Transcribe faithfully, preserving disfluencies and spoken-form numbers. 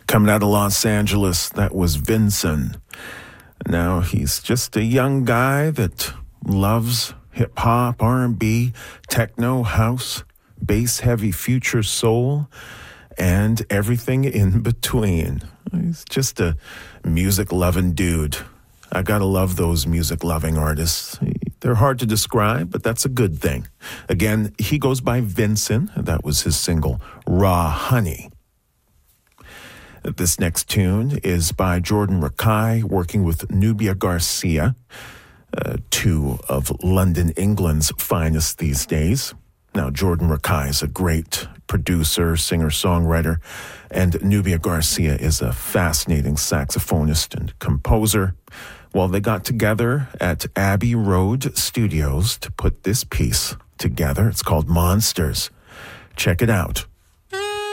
Coming out of Los Angeles, that was Vincent. Now he's just a young guy that loves hip-hop, R and B, techno, house, bass-heavy future soul, and everything in between. He's just a music-loving dude. I gotta love those music-loving artists. They're hard to describe, but that's a good thing. Again, he goes by Vincent. That was his single, Raw Honey. This next tune is by Jordan Rakei, working with Nubia Garcia, uh, two of London, England's finest these days. Now, Jordan Rakei is a great producer, singer-songwriter, and Nubia Garcia is a fascinating saxophonist and composer. Well, they got together at Abbey Road Studios to put this piece together. It's called Monsters. Check it out.